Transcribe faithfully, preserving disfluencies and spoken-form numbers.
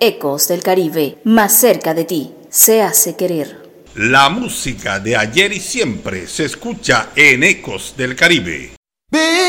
Ecos del Caribe, más cerca de ti, se hace querer. La música de ayer y siempre se escucha en Ecos del Caribe.